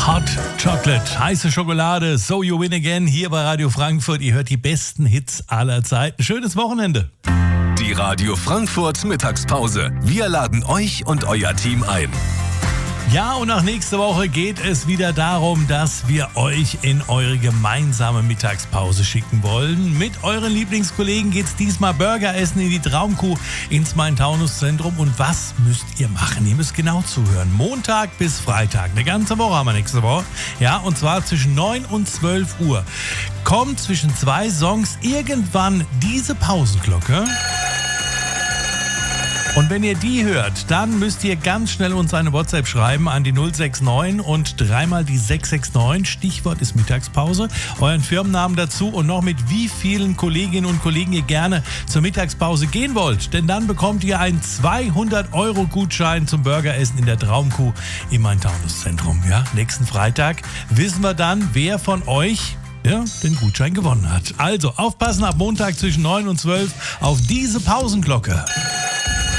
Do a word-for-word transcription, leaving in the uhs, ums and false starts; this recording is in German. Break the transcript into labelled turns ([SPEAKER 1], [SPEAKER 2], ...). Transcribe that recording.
[SPEAKER 1] Hot Chocolate, heiße Schokolade, So You Win Again hier bei Radio Frankfurt. Ihr hört die besten Hits aller Zeiten. Schönes Wochenende.
[SPEAKER 2] Die Radio Frankfurt Mittagspause. Wir laden euch und euer Team ein.
[SPEAKER 1] Ja, und auch nächste Woche geht es wieder darum, dass wir euch in eure gemeinsame Mittagspause schicken wollen. Mit euren Lieblingskollegen geht's diesmal Burger essen in die Traumkuh ins Main-Taunus-Zentrum. Und was müsst ihr machen? Ihr müsst genau zuhören. Montag bis Freitag, eine ganze Woche haben wir nächste Woche. Ja, und zwar zwischen neun und zwölf Uhr. Kommt zwischen zwei Songs irgendwann diese Pausenglocke. Und wenn ihr die hört, dann müsst ihr ganz schnell uns eine WhatsApp schreiben an die null sechs neun und dreimal die sechs sechs neun. Stichwort ist Mittagspause. Euren Firmennamen dazu und noch mit wie vielen Kolleginnen und Kollegen ihr gerne zur Mittagspause gehen wollt. Denn dann bekommt ihr einen zweihundert Euro Gutschein zum Burgeressen in der Traumkuh im Main-Taunus-Zentrum. Ja, nächsten Freitag wissen wir dann, wer von euch ja, den Gutschein gewonnen hat. Also aufpassen ab Montag zwischen neun und zwölf auf diese Pausenglocke.